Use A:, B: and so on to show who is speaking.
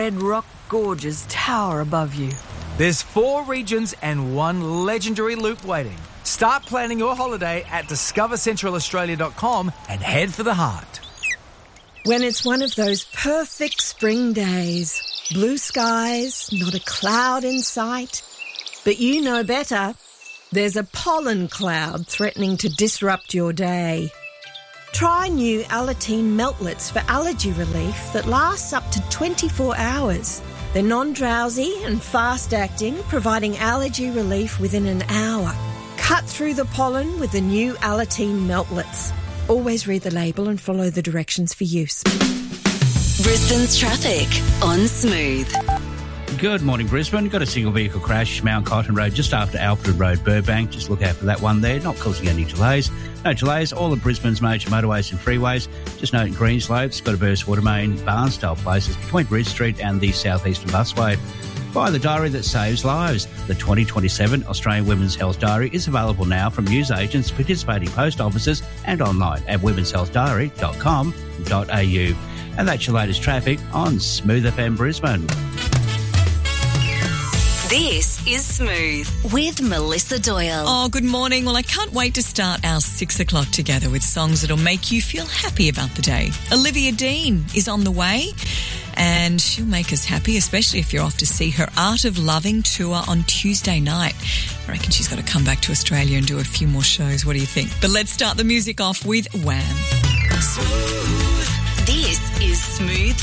A: Red rock gorges tower above you. There's 4 regions and 1 legendary loop waiting. Start planning your holiday at discovercentralaustralia.com and head for the heart.
B: When it's one of those perfect spring days, blue skies, not a cloud in sight, but you know better, there's a pollen cloud threatening to disrupt your day. Try new Alateen Meltlets for allergy relief that lasts up to 24 hours. They're non-drowsy and fast-acting, providing allergy relief within an hour. Cut through the pollen with the new Alateen Meltlets. Always read the label and follow the directions for use.
C: Brisbane's traffic on Smooth.
D: Good morning, Brisbane. Got a single vehicle crash, Mount Cotton Road, just after Alfred Road, Burbank. Just look out for that one there, not causing any delays. No delays, all of Brisbane's major motorways and freeways. Just note in Greenslopes, got a burst water main, Barnstyle places between Bridge Street and the Southeastern Busway. Buy the diary that saves lives. The 2027 Australian Women's Health Diary is available now from news agents, participating post offices and online at womenshealthdiary.com.au. And that's your latest traffic on Smooth FM Brisbane.
C: This is Smooth with Melissa Doyle.
E: Oh, good morning. Well, I can't wait to start our 6 o'clock together with songs that'll make you feel happy about the day. Olivia Dean is on the way and she'll make us happy, especially if you're off to see her Art of Loving tour on Tuesday night. I reckon she's got to come back to Australia and do a few more shows. What do you think? But let's start the music off with Wham.
C: Smooth. This is Smooth